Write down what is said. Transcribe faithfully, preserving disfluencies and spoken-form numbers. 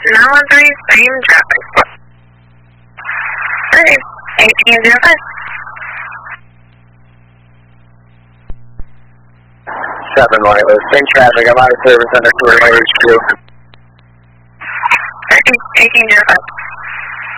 nine one three, same traffic. Okay, eighteen zero five. seven Wireless, same traffic, I'm out of service under Tour H Q. eighteen zero five.